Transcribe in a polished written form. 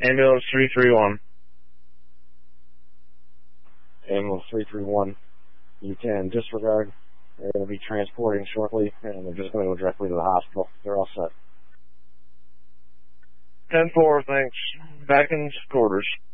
Ambulance 331. Ambulance 331, you can disregard. They're going to be transporting shortly, and they're just going to go directly to the hospital. They're all set. 10-4, thanks. Back in quarters.